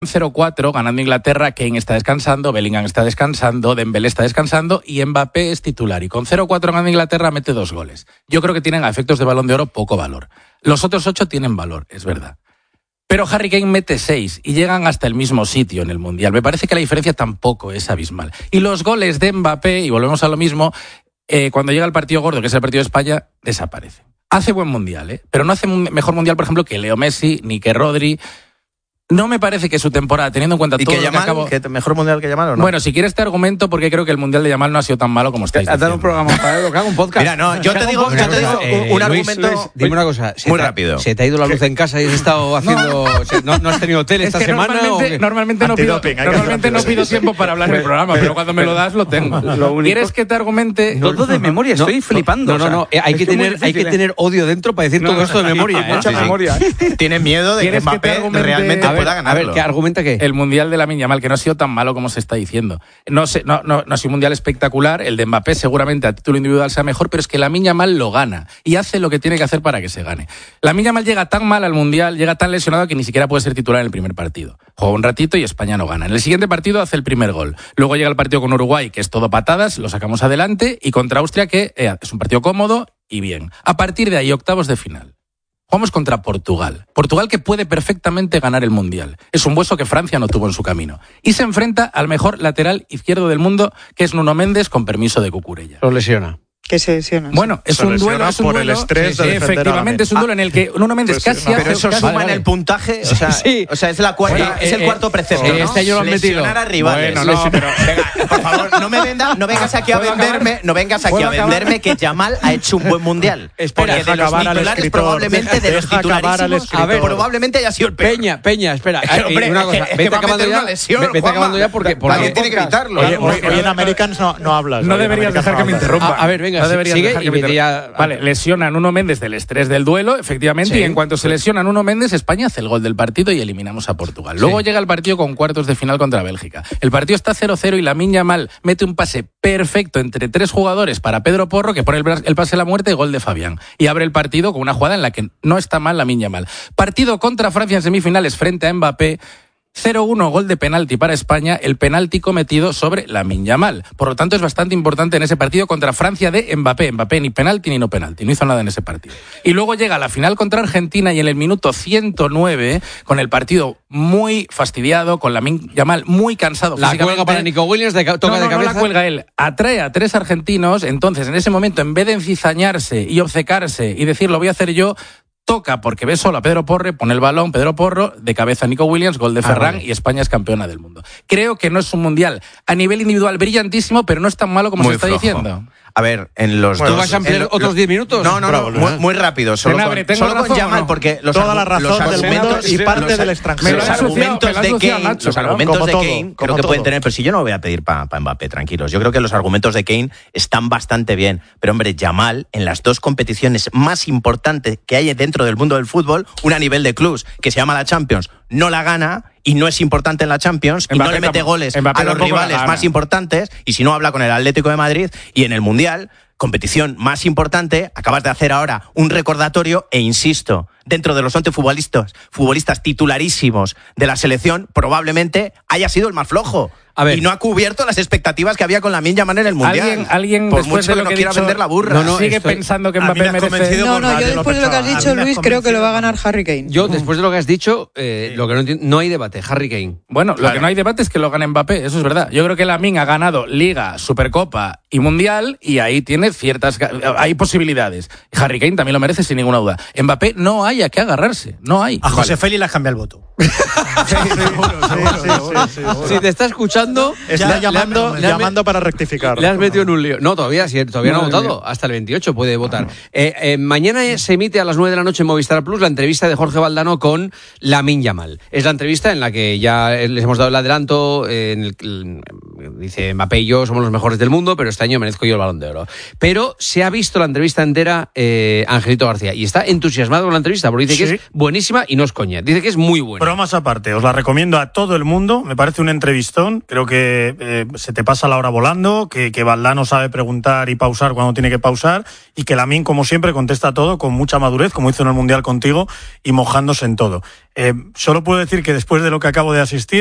0-4 ganando Inglaterra. Kane está descansando, Bellingham está descansando, Dembélé está descansando y Mbappé es titular. Y con 0-4 ganando Inglaterra mete 2 goles. Yo creo que tienen a efectos de Balón de Oro poco valor. Los otros 8 tienen valor, es verdad. Pero Harry Kane mete 6 y llegan hasta el mismo sitio en el Mundial. Me parece que la diferencia tampoco es abismal. Y los goles de Mbappé, y volvemos a lo mismo, cuando llega el partido gordo, que es el partido de España, desaparece. Hace buen Mundial, pero no hace mejor Mundial, por ejemplo, que Leo Messi ni que Rodri. No me parece que su temporada, teniendo en cuenta todo lo que acabo... ¿Que mejor Mundial que Yamal o no? Bueno, si quieres te argumento porque creo que el Mundial de Yamal no ha sido tan malo como estáis diciendo. Has dado un programa para él, que haga un podcast. Mira, no, yo te digo un argumento... Luis, dime una cosa. Muy rápido. ¿Se te ha ido la luz en casa y has estado haciendo... ¿No has tenido hotel esta semana? Normalmente no pido tiempo para hablar del programa, pero cuando me lo das lo tengo. ¿Quieres que te argumente...? Todo de memoria, estoy flipando. No, hay que tener odio dentro para decir todo esto de memoria. Mucha memoria. Tiene miedo de que Mbappé realmente pueda ganarlo. A ver, ¿qué argumenta qué? El Mundial de Lamine Yamal, que no ha sido tan malo como se está diciendo. No ha sido un Mundial espectacular. El de Mbappé seguramente a título individual sea mejor, pero es que Lamine Yamal lo gana y hace lo que tiene que hacer para que se gane. Lamine Yamal llega tan mal al Mundial, llega tan lesionado que ni siquiera puede ser titular en el primer partido. Juega un ratito y España no gana. En el siguiente partido hace el primer gol. Luego llega el partido con Uruguay, que es todo patadas, lo sacamos adelante, y contra Austria, que es un partido cómodo y bien. A partir de ahí, octavos de final. Jugamos contra Portugal. Portugal que puede perfectamente ganar el Mundial. Es un hueso que Francia no tuvo en su camino. Y se enfrenta al mejor lateral izquierdo del mundo, que es Nuno Méndez, con permiso de Cucurella. Lo lesiona. Que se lesiona. Bueno, es un duelo. El estrés de efectivamente, es un duelo en el que Nuno Méndez casi hace... Pero eso suma en el puntaje, o sea, es la cuarta, es el cuarto precepto, ¿no? Este año lo han metido. Lesionar a rivales. Bueno, no, pero... Venga, por favor, no vengas aquí a venderme que Yamal ha hecho un buen Mundial. Espera, porque de los titulares probablemente haya sido el peor. Peña, espera. Una cosa, vete acabando ya porque alguien tiene que evitarlo. Hoy en Americans no hablas. No deberías dejar que me interrumpa. A ver, venga, sigue y Vale, lesiona a Nuno Méndez del estrés del duelo, efectivamente, y en cuanto se lesiona a Nuno Méndez, España hace el gol del partido y eliminamos a Portugal. Luego llega el partido con cuartos de final contra Bélgica. El partido está 0-0 y Lamine Yamal mete un pase perfecto entre 3 jugadores para Pedro Porro, que pone el pase a la muerte y gol de Fabián. Y abre el partido con una jugada en la que no está mal Lamine Yamal. Partido contra Francia en semifinales frente a Mbappé. 0-1, gol de penalti para España, el penalti cometido sobre Lamine Yamal. Por lo tanto, es bastante importante en ese partido contra Francia de Mbappé. Mbappé ni penalti ni no penalti, no hizo nada en ese partido. Y luego llega la final contra Argentina y en el minuto 109, con el partido muy fastidiado, con Lamine Yamal muy cansado la físicamente. Cuelga para Nico Williams, toca de cabeza. No la cuelga él, atrae a 3 argentinos, entonces en ese momento, en vez de encizañarse y obcecarse y decir lo voy a hacer yo, toca porque ve solo a Pedro Porro, pone el balón, Pedro Porro, de cabeza a Nico Williams, gol de Ferran y España es campeona del mundo. Creo que no es un Mundial a nivel individual brillantísimo, pero no es tan malo como se está diciendo. A ver, en los ¿Tú vas a ampliar otros 10 minutos? No, muy rápido. Solo con Yamal, porque toda la razón del mundo y parte del extranjero. Los argumentos de Kane creo que pueden tener, pero si yo no lo voy a pedir para Mbappé, tranquilos. Yo creo que los argumentos de Kane están bastante bien. Pero hombre, Yamal, en las 2 competiciones más importantes que hay dentro del mundo del fútbol, una a nivel de clubs, que se llama la Champions, no la gana y no es importante en la Champions y no le mete goles a los rivales más importantes, y si no habla con el Atlético de Madrid, y en el Mundial, competición más importante, acabas de hacer ahora un recordatorio e insisto, dentro de los 11 futbolistas titularísimos de la selección, probablemente haya sido el más flojo. A ver. Y no ha cubierto las expectativas que había con Lamine Yamal en el Mundial. ¿Alguien por después mucho de lo que no que quiera vender la burra. Sigue pensando que Mbappé merece... No, yo después de lo que has dicho, Luis, creo que lo va a ganar Harry Kane. Yo, después de lo que has dicho, lo que no entiendo, no hay debate, Harry Kane. Bueno, lo que no hay debate es que lo gane Mbappé, eso es verdad. Yo creo que Lamine ha ganado Liga, Supercopa y Mundial, y ahí tiene hay posibilidades. Harry Kane también lo merece sin ninguna duda. Mbappé no hay a qué agarrarse, no hay. A José Félix le has cambiado el voto. Si te está escuchando, está llamando para rectificar. Le has metido en un lío. No, todavía no ha votado. Hasta el 28 puede votar. Mañana se emite a las 9 de la noche en Movistar Plus la entrevista de Jorge Valdano con Lamine Yamal. Es la entrevista en la que ya les hemos dado el adelanto en dice Mbappé y yo somos los mejores del mundo, pero este año merezco yo el Balón de Oro. Pero se ha visto la entrevista entera Angelito García y está entusiasmado con la entrevista porque dice que es buenísima y no es coña. Dice que es muy buena. Pero más aparte, os la recomiendo a todo el mundo. Me parece un entrevistón. Creo que se te pasa la hora volando, que Valdano sabe preguntar y pausar cuando tiene que pausar y que Lamine, como siempre, contesta todo con mucha madurez, como hizo en el Mundial contigo y mojándose en todo. Solo puedo decir que después de lo que acabo de asistir,